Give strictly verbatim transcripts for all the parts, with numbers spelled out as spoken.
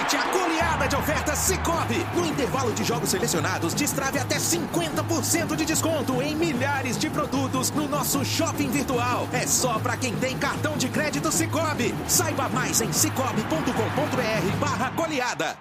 Aproveite a goleada de ofertas Sicoob. No intervalo de jogos selecionados, destrave até cinquenta por cento de desconto em milhares de produtos no nosso shopping virtual. É só para quem tem cartão de crédito Sicoob. Saiba mais em cicobi ponto com ponto br barra goleada.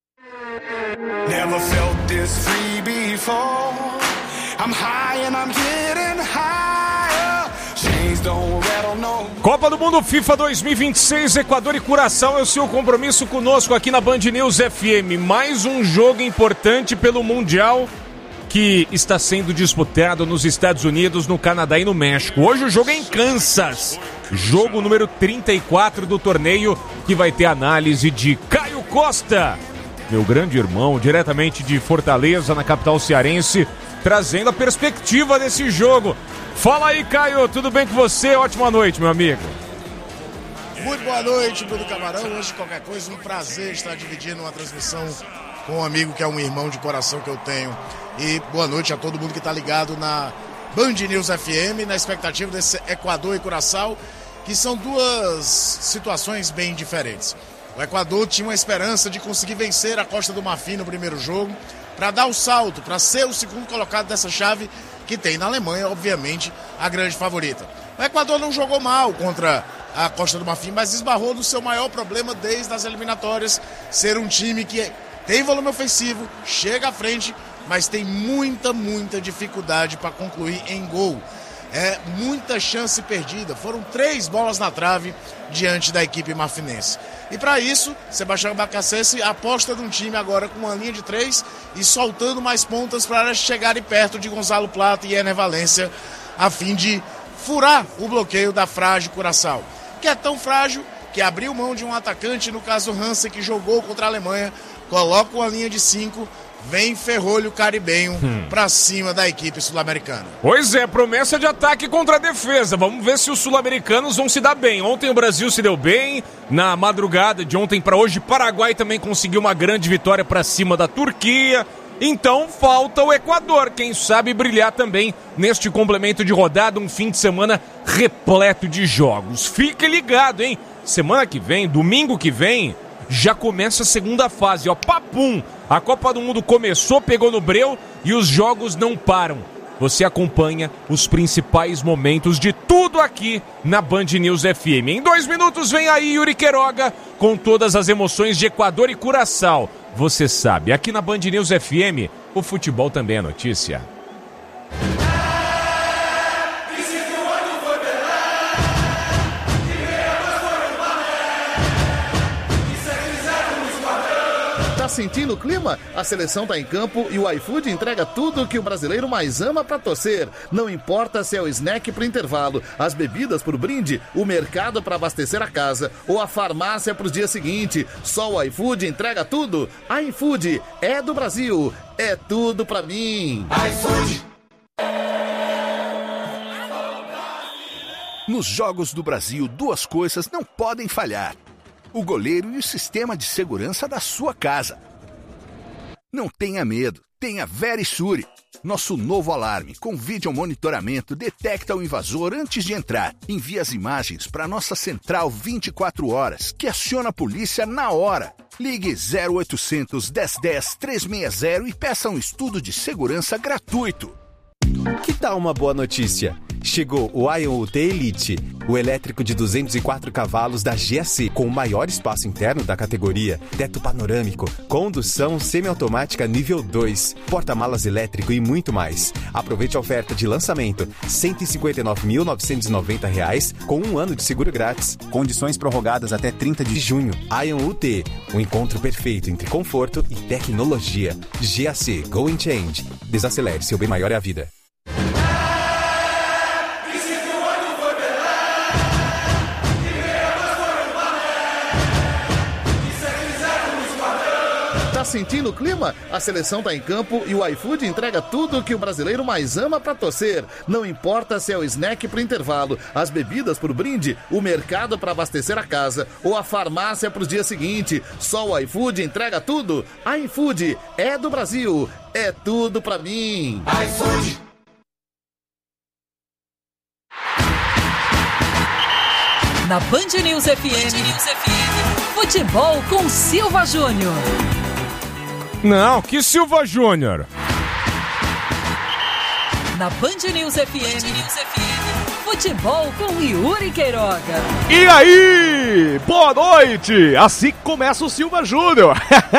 Never felt this free before. I'm high and I'm getting higher. Chains don't rattle no. Copa do Mundo FIFA dois mil e vinte e seis, Equador e Curaçao é o seu compromisso conosco aqui na Band News F M. Mais um jogo importante pelo Mundial que está sendo disputado nos Estados Unidos, no Canadá e no México. Hoje o jogo é em Kansas. Jogo número trinta e quatro do torneio, que vai ter análise de Caio Costa, meu grande irmão, diretamente de Fortaleza, na capital cearense, trazendo a perspectiva desse jogo. Fala aí, Caio, tudo bem com você? Ótima noite, meu amigo. Muito boa noite, Bruno Camarão. Hoje, qualquer coisa, um prazer estar dividindo uma transmissão com um amigo que é um irmão de coração que eu tenho. E boa noite a todo mundo que está ligado na Band News F M, na expectativa desse Equador e Curaçao, que são duas situações bem diferentes. O Equador tinha uma esperança de conseguir vencer a Costa do Marfim no primeiro jogo, para dar o salto, para ser o segundo colocado dessa chave, que tem na Alemanha, obviamente, a grande favorita. O Equador não jogou mal contra a Costa do Marfim, mas esbarrou no seu maior problema desde as eliminatórias, ser um time que tem volume ofensivo, chega à frente, mas tem muita, muita dificuldade para concluir em gol. É muita chance perdida. Foram três bolas na trave diante da equipe marfinense. E para isso, Sebastião Bacacese aposta num time agora com uma linha de três e soltando mais pontas para chegarem perto de Gonzalo Plata e Ener Valência, a fim de furar o bloqueio da frágil Curaçao, que é tão frágil que abriu mão de um atacante, no caso Hansen, que jogou contra a Alemanha, coloca uma linha de cinco, vem ferrolho caribenho hum. pra cima da equipe sul-americana. Pois é, promessa de ataque contra a defesa. Vamos ver se os sul-americanos vão se dar bem. Ontem o Brasil se deu bem. Na madrugada de ontem para hoje, Paraguai também conseguiu uma grande vitória pra cima da Turquia. Então falta o Equador, quem sabe brilhar também neste complemento de rodada, um fim de semana repleto de jogos. Fique ligado, hein? Semana que vem, domingo que vem, já começa a segunda fase, ó, papum! A Copa do Mundo começou, pegou no breu e os jogos não param. Você acompanha os principais momentos de tudo aqui na Band News F M. Em dois minutos vem aí Yuri Queiroga com todas as emoções de Equador e Curaçao. Você sabe, aqui na Band News F M, o futebol também é notícia. Sentindo o clima? A seleção tá em campo e o iFood entrega tudo que o brasileiro mais ama pra torcer. Não importa se é o snack pro intervalo, as bebidas pro brinde, o mercado pra abastecer a casa ou a farmácia pro dia seguinte. Só o iFood entrega tudo. iFood é do Brasil, é tudo pra mim. iFood. Nos Jogos do Brasil, duas coisas não podem falhar: o goleiro e o sistema de segurança da sua casa. Não tenha medo, tenha Verisure. Nosso novo alarme com vídeo monitoramento detecta o invasor antes de entrar. Envia as imagens para nossa central vinte e quatro horas, que aciona a polícia na hora. Ligue zero oitocentos, dez dez, trezentos e sessenta e peça um estudo de segurança gratuito. Que tal uma boa notícia? Chegou o Ion U T Elite, o elétrico de duzentos e quatro cavalos da G A C, com o maior espaço interno da categoria, teto panorâmico, condução semiautomática nível dois, porta-malas elétrico e muito mais. Aproveite a oferta de lançamento, cento e cinquenta e nove mil novecentos e noventa reais, com um ano de seguro grátis. Condições prorrogadas até trinta de junho. Ion U T, um encontro perfeito entre conforto e tecnologia. G A C, Go and Change. Desacelere, seu bem maior é a vida. Tá sentindo o clima? A seleção tá em campo e o iFood entrega tudo que o brasileiro mais ama pra torcer. Não importa se é o snack pro intervalo, as bebidas pro brinde, o mercado pra abastecer a casa ou a farmácia pro dia seguinte. Só o iFood entrega tudo. iFood é do Brasil, é tudo pra mim. iFood. Na Band News F M, futebol com Silva Júnior. Não, que Silva Júnior? Na Band News F M, futebol com Yuri Queiroga. E aí, boa noite! Assim começa o Silva Júnior.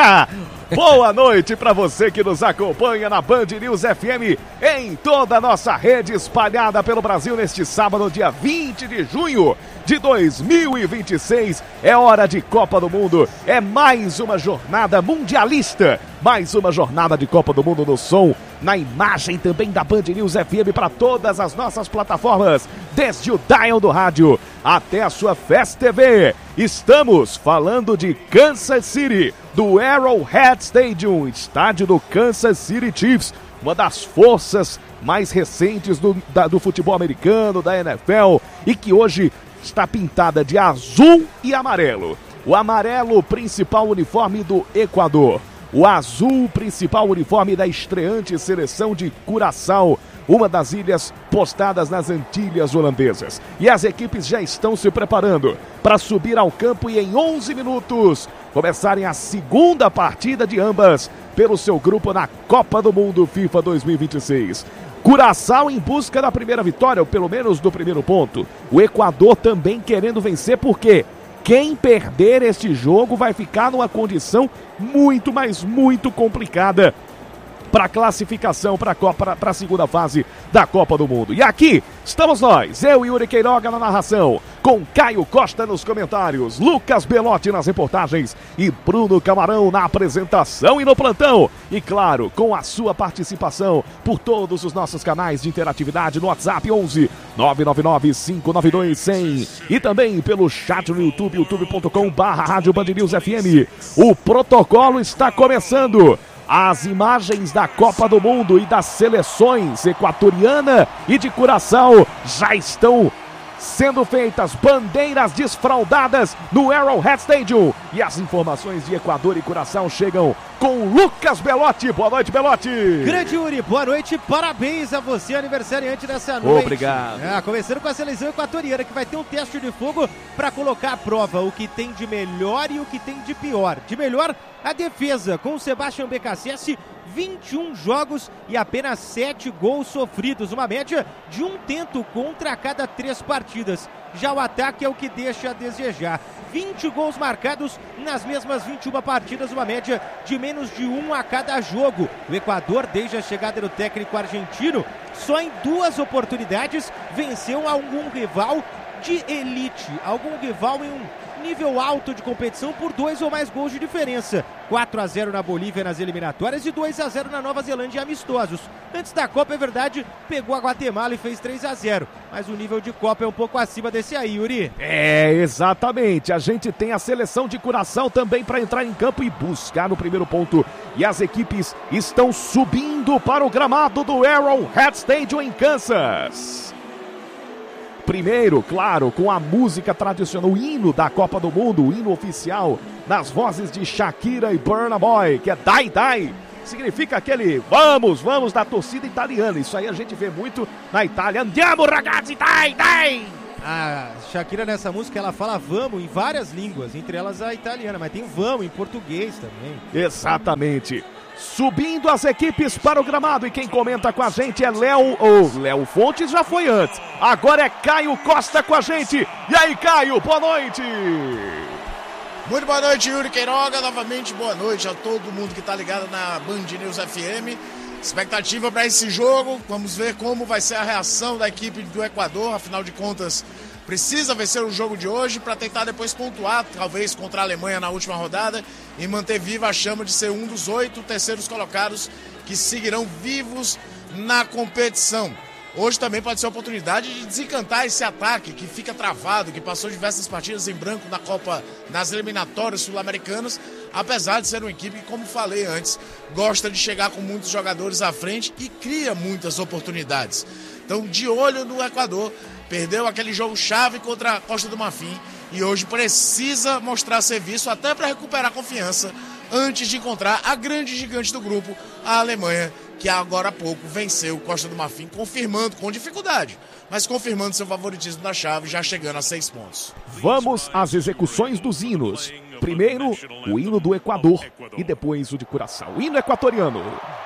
Boa noite para você que nos acompanha na Band News F M em toda a nossa rede espalhada pelo Brasil neste sábado, dia vinte de junho de dois mil e vinte e seis. É hora de Copa do Mundo, é mais uma jornada mundialista, mais uma jornada de Copa do Mundo no som, na imagem também da Band News F M para todas as nossas plataformas, desde o dial do rádio até a sua Fast T V. Estamos falando de Kansas City, do Arrowhead Stadium, estádio do Kansas City Chiefs, uma das forças mais recentes do, da, do futebol americano, da N F L, e que hoje está pintada de azul e amarelo. O amarelo, principal uniforme do Equador. O azul, principal uniforme da estreante seleção de Curaçao, uma das ilhas postadas nas Antilhas Holandesas. E as equipes já estão se preparando para subir ao campo e em onze minutos começarem a segunda partida de ambas pelo seu grupo na Copa do Mundo FIFA dois mil e vinte e seis. Curaçao em busca da primeira vitória, ou pelo menos do primeiro ponto. O Equador também querendo vencer, porque quem perder este jogo vai ficar numa condição muito, mas muito complicada para a classificação para a Copa, para a segunda fase da Copa do Mundo. E aqui estamos nós, eu e Yuri Queiroga na narração, com Caio Costa nos comentários, Lucas Belotti nas reportagens e Bruno Camarão na apresentação e no plantão. E claro, com a sua participação por todos os nossos canais de interatividade no WhatsApp onze nove nove nove cinco nove dois cem e também pelo chat no YouTube, youtube ponto com barra Rádio Band News F M. O protocolo está começando. As imagens da Copa do Mundo e das seleções equatoriana e de Curaçao já estão sendo feitas, bandeiras desfraldadas no Arrowhead Stadium. E as informações de Equador e Curaçao chegam com Lucas Belotti. Boa noite, Belotti. Grande Yuri, boa noite, parabéns a você, aniversariante dessa noite. Obrigado. É, começando com a seleção equatoriana, que vai ter um teste de fogo para colocar à prova o que tem de melhor e o que tem de pior. De melhor, a defesa, com o Sebastião B K C S, vinte e um jogos e apenas sete gols sofridos, uma média de um tento contra a cada três partidas. Já o ataque é o que deixa a desejar. vinte gols marcados nas mesmas vinte e uma partidas, uma média de menos de um a cada jogo. O Equador, desde a chegada do técnico argentino, só em duas oportunidades venceu algum rival de elite, algum rival em um nível alto de competição por dois ou mais gols de diferença. quatro a zero na Bolívia nas eliminatórias e dois a zero na Nova Zelândia em amistosos. Antes da Copa, é verdade, pegou a Guatemala e fez três a zero. Mas o nível de Copa é um pouco acima desse aí, Yuri. É, exatamente. A gente tem a seleção de Curaçao também para entrar em campo e buscar o primeiro ponto. E as equipes estão subindo para o gramado do Arrowhead Stadium em Kansas. Primeiro, claro, com a música tradicional, o hino da Copa do Mundo, o hino oficial, nas vozes de Shakira e Burna Boy, que é Dai Dai. Significa aquele vamos, vamos da torcida italiana. Isso aí a gente vê muito na Itália. Andiamo ragazzi, dai, dai! A Shakira nessa música, ela fala vamos em várias línguas, entre elas a italiana, mas tem vamos em português também. Exatamente. Subindo as equipes para o gramado, e quem comenta com a gente é Léo, ou Léo Fontes já foi antes, agora é Caio Costa com a gente. E aí, Caio, boa noite! Muito boa noite, Yuri Queiroga, novamente boa noite a todo mundo que está ligado na Band News F M. Expectativa para esse jogo, vamos ver como vai ser a reação da equipe do Equador, afinal de contas precisa vencer o jogo de hoje para tentar depois pontuar, talvez contra a Alemanha na última rodada, e manter viva a chama de ser um dos oito terceiros colocados que seguirão vivos na competição. Hoje também pode ser a oportunidade de desencantar esse ataque que fica travado, que passou diversas partidas em branco na Copa, nas eliminatórias sul-americanas, apesar de ser uma equipe que, como falei antes, gosta de chegar com muitos jogadores à frente e cria muitas oportunidades. Então, de olho no Equador, perdeu aquele jogo chave contra a Costa do Marfim e hoje precisa mostrar serviço até para recuperar confiança antes de encontrar a grande gigante do grupo, a Alemanha, que agora há pouco venceu o Costa do Marfim, confirmando, com dificuldade, mas confirmando seu favoritismo da chave, já chegando a seis pontos. Vamos às execuções dos hinos. Primeiro, o hino do Equador e depois o de Curaçao. O hino equatoriano.